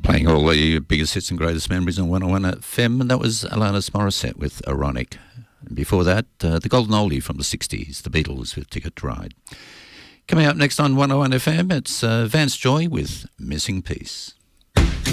Playing all the biggest hits and greatest memories on 101 FM, and that was Alanis Morissette with Ironic. And before that, the golden oldie from the 60s, the Beatles with Ticket to Ride. Coming up next on 101 FM, it's Vance Joy with Missing Piece.